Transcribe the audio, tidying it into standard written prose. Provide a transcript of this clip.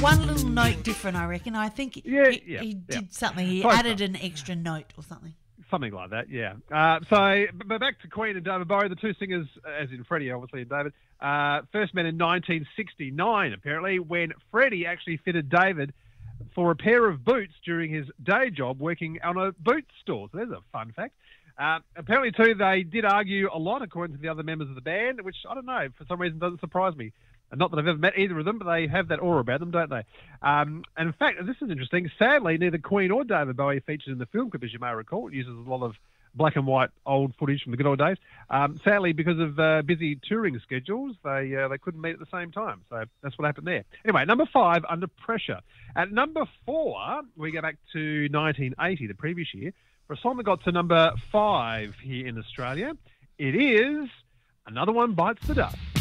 one little note different, I reckon. I think he did something. He added an extra note or something. Something like that, yeah. But back to Queen and David Bowie, the two singers, as in Freddie, obviously, and David, first met in 1969, apparently, when Freddie actually fitted David for a pair of boots during his day job working on a boot store. So there's a fun fact. Apparently, too, they did argue a lot, according to the other members of the band, which, I don't know, for some reason doesn't surprise me. And not that I've ever met either of them, but they have that aura about them, don't they? And in fact, this is interesting. Sadly, neither Queen or David Bowie featured in the film clip, as you may recall. It uses a lot of black and white old footage from the good old days. Sadly, because of busy touring schedules, they couldn't meet at the same time. So that's what happened there. Anyway, number 5, Under Pressure. At number 4, we go back to 1980, the previous year, for a song that got to number 5 here in Australia. It is Another One Bites the Dust.